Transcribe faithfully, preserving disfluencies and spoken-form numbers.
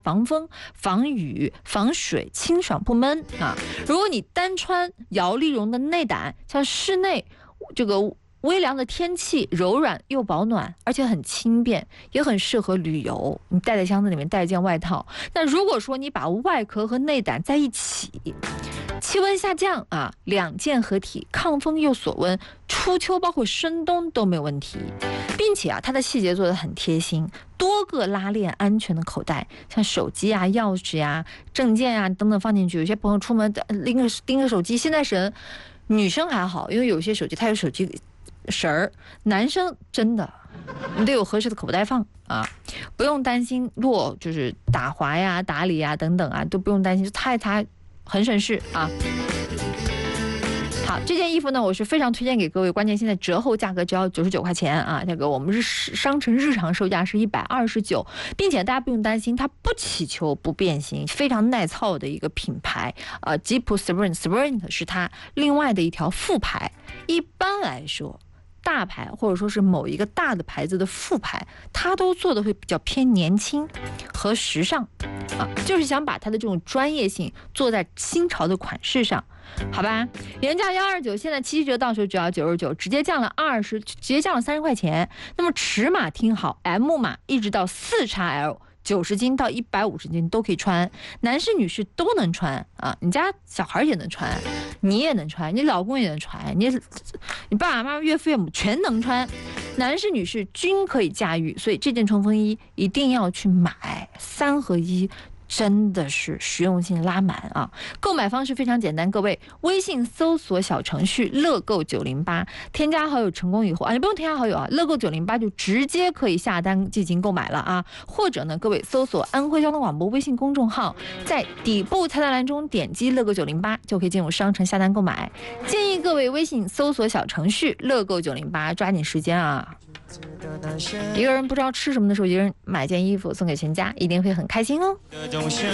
防风、防雨、防水，清爽不闷啊。如果你单穿摇粒绒的内胆，像室内这个微凉的天气，柔软又保暖，而且很轻便，也很适合旅游。你带在箱子里面带一件外套。那如果说你把外壳和内胆在一起，气温下降啊，两件合体，抗风又锁温，初秋包括深冬都没有问题。并且啊，它的细节做得很贴心，多个拉链安全的口袋，像手机啊、钥匙呀、啊、证件啊等等放进去。有些朋友出门拎个拎个手机，现在神，女生还好，因为有些手机它有手机绳儿，男生真的你得有合适的口袋放啊，不用担心落就是打滑呀、打理呀等等啊，都不用担心，太太很省事啊。好，这件衣服呢，我是非常推荐给各位，关键现在折后价格只要九十九块钱啊，这个我们日商城日常售价是一百二十九，并且大家不用担心，它不起球不变形，非常耐操的一个品牌。呃，吉普 Sprint Sprint 是它另外的一条副牌。一般来说，大牌或者说是某一个大的牌子的副牌，它都做的会比较偏年轻和时尚啊，就是想把它的这种专业性做在新潮的款式上。好吧，原价幺二九，现在七折到手只要九十九，直接降了二十，直接降了三十块钱。那么尺码听好 ，M 码一直到四 X L， 九十斤到一百五十斤都可以穿，男士女士都能穿啊！你家小孩也能穿，你也能穿，你老公也能穿，你你爸爸妈妈、岳父岳母全能穿，男士女士均可以驾驭。所以这件冲锋衣一定要去买，三合一。真的是实用性拉满啊！购买方式非常简单，各位微信搜索小程序乐购九零八，添加好友成功以后啊，你不用添加好友啊，乐购九零八就直接可以下单进行购买了啊！或者呢，各位搜索安徽交通广播微信公众号，在底部菜单栏中点击乐购九零八就可以进入商城下单购买。建议各位微信搜索小程序乐购九零八，抓紧时间啊！一个人不知道吃什么的时候，一个人买件衣服送给全家，一定会很开心哦。